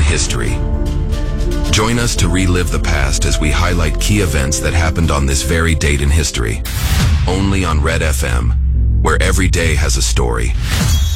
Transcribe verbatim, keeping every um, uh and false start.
history. Join us to relive the past as we highlight key events that happened on this very date in history. Only on Red F M, where every day has a story.